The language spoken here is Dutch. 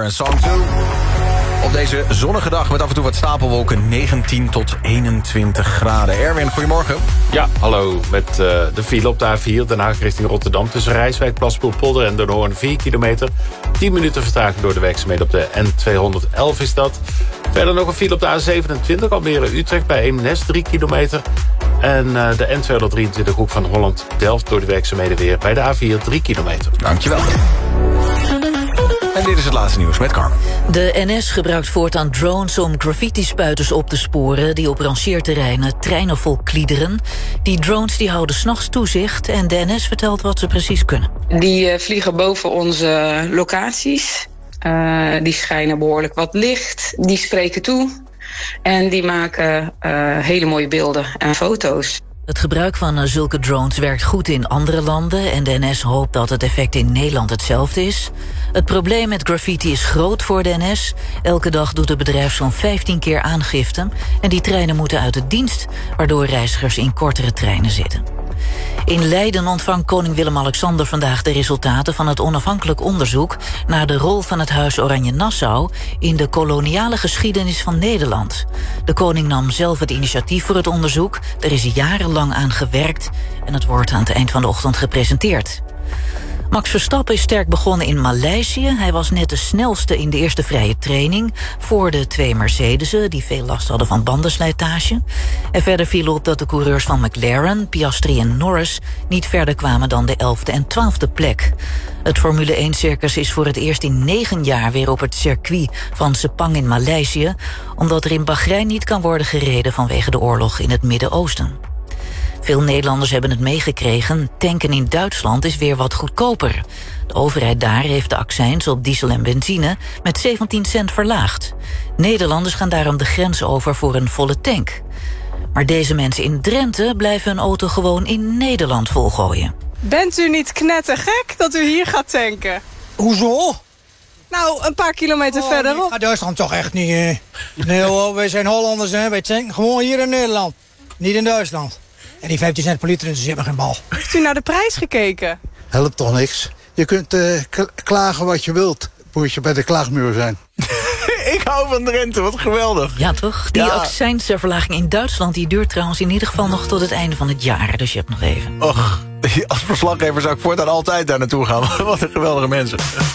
en Song 2. Op deze zonnige dag met af en toe wat stapelwolken, 19 tot 21 graden. Erwin, goedemorgen. Ja, hallo. Met de file op de A4 Den Haag richting Rotterdam... tussen Rijswijk, Plaspoel-Polder en Den Hoorn 4 kilometer. 10 minuten vertraging door de werkzaamheden op de N211 is dat. Verder nog een file op de A27 Almere-Utrecht bij Eemnes 3 kilometer. En de N223 hoek van Holland-Delft door de werkzaamheden weer... bij de A4 3 kilometer. Dankjewel. En dit is het laatste nieuws met Carmen. De NS gebruikt voortaan drones om graffiti-spuiters op te sporen... die op rangeerterreinen treinen volkliederen. Die drones die houden 's nachts toezicht... en de NS vertelt wat ze precies kunnen. Die vliegen boven onze locaties. Die schijnen behoorlijk wat licht. Die spreken toe. En die maken hele mooie beelden en foto's. Het gebruik van zulke drones werkt goed in andere landen... en de NS hoopt dat het effect in Nederland hetzelfde is. Het probleem met graffiti is groot voor de NS. Elke dag doet het bedrijf zo'n 15 keer aangifte... en die treinen moeten uit de dienst... waardoor reizigers in kortere treinen zitten. In Leiden ontvangt koning Willem-Alexander vandaag de resultaten van het onafhankelijk onderzoek naar de rol van het Huis Oranje-Nassau in de koloniale geschiedenis van Nederland. De koning nam zelf het initiatief voor het onderzoek. Er is jarenlang aan gewerkt en het wordt aan het eind van de ochtend gepresenteerd. Max Verstappen is sterk begonnen in Maleisië. Hij was net de snelste in de eerste vrije training... voor de 2 Mercedes'en, die veel last hadden van bandenslijtage. En verder viel op dat de coureurs van McLaren, Piastri en Norris... niet verder kwamen dan de 11e en 12e plek. Het Formule 1-circus is voor het eerst in 9 jaar... weer op het circuit van Sepang in Maleisië... omdat er in Bahrein niet kan worden gereden... vanwege de oorlog in het Midden-Oosten. Veel Nederlanders hebben het meegekregen. Tanken in Duitsland is weer wat goedkoper. De overheid daar heeft de accijns op diesel en benzine met 17 cent verlaagd. Nederlanders gaan daarom de grens over voor een volle tank. Maar deze mensen in Drenthe blijven hun auto gewoon in Nederland volgooien. Bent u niet knettergek dat u hier gaat tanken? Hoezo? Nou, een paar kilometer verderop. Gaat Duitsland toch echt niet... Nee hoor, wij zijn Hollanders, hè. Wij tanken gewoon hier in Nederland. Niet in Duitsland. En die 15 cent per liter interesseert me geen bal. Heeft u naar de prijs gekeken? Helpt toch niks? Je kunt klagen wat je wilt. Moet je bij de klaagmuur zijn. Ik hou van Drenthe, wat geweldig. Ja, toch? Die accijnsverlaging in Duitsland... die duurt trouwens in ieder geval nog tot het einde van het jaar. Dus je hebt nog even. Och, als verslaggever zou ik voortaan altijd daar naartoe gaan. Wat een geweldige mensen.